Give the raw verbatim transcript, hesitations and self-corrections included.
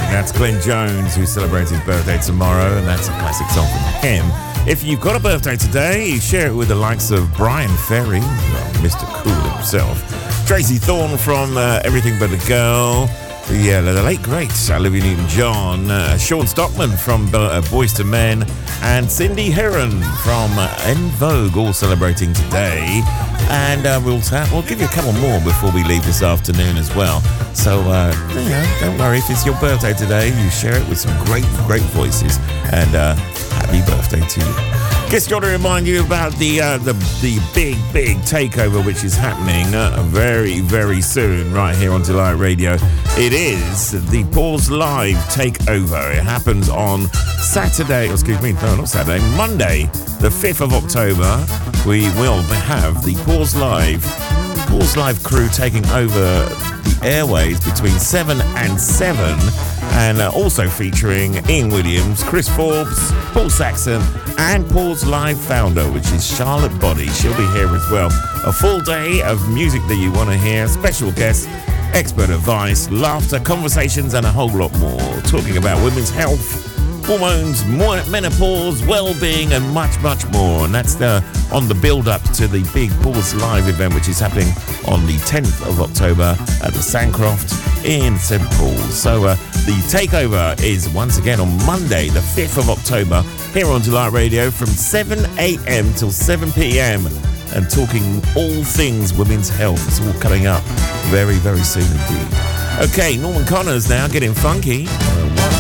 That's Glenn Jones, who celebrates his birthday tomorrow, and that's a classic song from him. If you've got a birthday today, you share it with the likes of Brian Ferry, well, Mister Cool himself, Tracy Thorn from uh, Everything But a Girl, the, uh, the late great Olivia Newton-John, uh, Sean Stockman from uh, Boyz two Men, and Cindy Heron from uh, En Vogue, all celebrating today. And uh, we'll ta- we'll give you a couple more before we leave this afternoon as well. So uh, you know, don't worry if it's your birthday today. You share it with some great, great voices. And uh, happy birthday to you. Just got to remind you about the uh, the the big, big takeover which is happening uh, very, very soon right here on Delight Radio. It is the Pause Live takeover. It happens on Saturday, excuse me, no, not Saturday, Monday, the fifth of October. We will have the Pause Live, Pause Live crew taking over the airways between seven and seven. And uh, also featuring Ian Williams, Chris Forbes, Paul Saxon, and Pause Live founder, which is Charlotte Body. She'll be here as well. A full day of music that you want to hear, special guests, expert advice, laughter, conversations, and a whole lot more. Talking about women's health, hormones, menopause, well-being, and much, much more. And that's the, on the build-up to the big Pause Live event, which is happening on the tenth of October at the Sandcroft in Saint Paul's. So uh, the takeover is once again on Monday, the fifth of October, here on Delight Radio from seven a.m. till seven p.m. and talking all things women's health. It's all coming up very, very soon indeed. Okay, Norman Connors now getting funky.